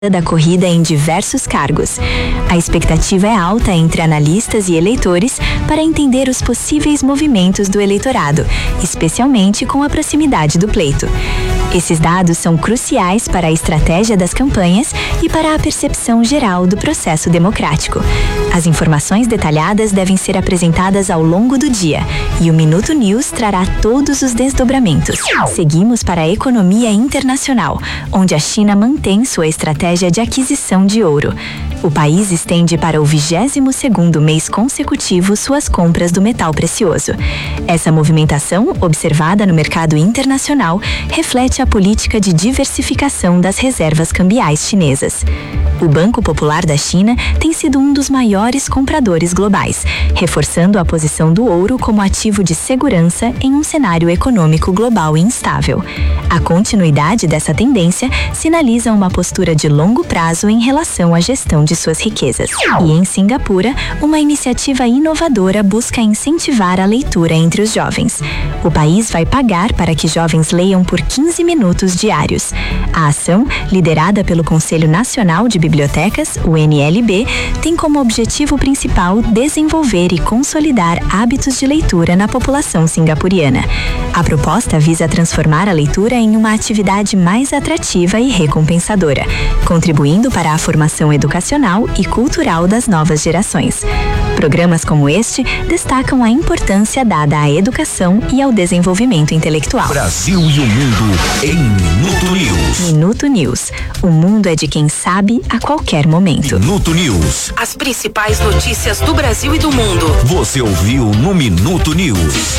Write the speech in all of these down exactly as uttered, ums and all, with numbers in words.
da corrida em diversos cargos. A expectativa é alta entre analistas e eleitores para entender os possíveis movimentos do eleitorado, especialmente com a proximidade do pleito. Esses dados são cruciais para a estratégia das campanhas e para a percepção geral do processo democrático. As informações detalhadas devem ser apresentadas ao longo do dia e o Minuto News trará todos os desdobramentos. Seguimos para a economia internacional, onde a China mantém sua estratégia de aquisição de ouro. O país estende para o vigésimo segundo mês consecutivo suas compras do metal precioso. Essa movimentação, observada no mercado internacional, reflete a política de diversificação das reservas cambiais chinesas. O Banco Popular da China tem sido um dos maiores compradores globais, reforçando a posição do ouro como ativo de segurança em um cenário econômico global instável. A continuidade dessa tendência sinaliza uma postura de longo prazo em relação à gestão de suas riquezas. E em Singapura, uma iniciativa inovadora busca incentivar a leitura entre os jovens. O país vai pagar para que jovens leiam por quinze minutos diários. A ação, liderada pelo Conselho Nacional de Bibliotecas, o N L B, tem como objetivo principal desenvolver e consolidar hábitos de leitura na população singapuriana. A proposta visa transformar a leitura em uma atividade mais atrativa e recompensadora, contribuindo para a formação educacional e cultural das novas gerações. Programas como este destacam a importância dada à educação e ao desenvolvimento intelectual. Brasil e o mundo em Minuto News. Minuto News. O mundo é de quem sabe a qualquer momento. Minuto News. As principais notícias do Brasil e do mundo. Você ouviu no Minuto News.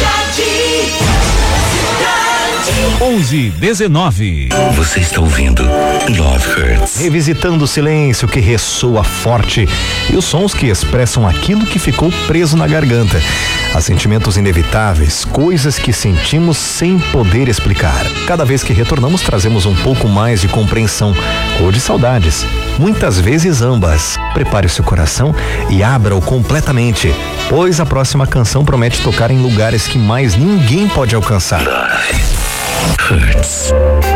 onze e dezenove. Você está ouvindo Love Hurts. Revisitando o silêncio que ressoa forte e os sons que expressam aquilo que ficou preso na garganta. Há sentimentos inevitáveis, coisas que sentimos sem poder explicar. Cada vez que retornamos, trazemos um pouco mais de compreensão ou de saudades. Muitas vezes ambas. Prepare o seu coração e abra-o completamente, pois a próxima canção promete tocar em lugares que mais ninguém pode alcançar. Love Hurts.